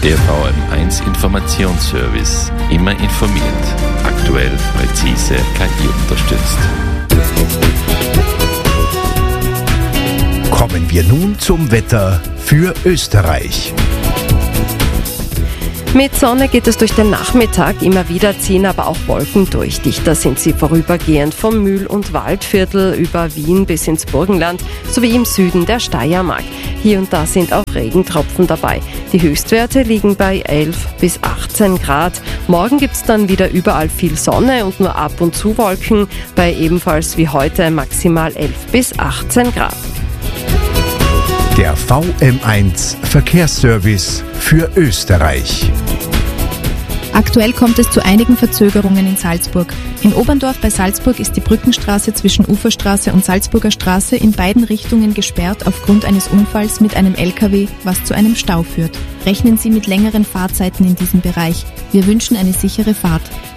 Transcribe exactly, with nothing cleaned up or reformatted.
Der V M eins Informationsservice. Immer informiert. Aktuell, präzise, K I unterstützt. Kommen wir nun zum Wetter für Österreich. Mit Sonne geht es durch den Nachmittag, immer wieder ziehen aber auch Wolken durch. Dichter sind sie vorübergehend vom Mühl- und Waldviertel über Wien bis ins Burgenland sowie im Süden der Steiermark. Hier und da sind auch Regentropfen dabei. Die Höchstwerte liegen bei elf bis achtzehn Grad. Morgen gibt es dann wieder überall viel Sonne und nur ab und zu Wolken, bei ebenfalls wie heute maximal elf bis achtzehn Grad. Der V M eins Verkehrsservice für Österreich. Aktuell kommt es zu einigen Verzögerungen in Salzburg. In Oberndorf bei Salzburg ist die Brückenstraße zwischen Uferstraße und Salzburger Straße in beiden Richtungen gesperrt aufgrund eines Unfalls mit einem L K W, was zu einem Stau führt. Rechnen Sie mit längeren Fahrzeiten in diesem Bereich. Wir wünschen eine sichere Fahrt.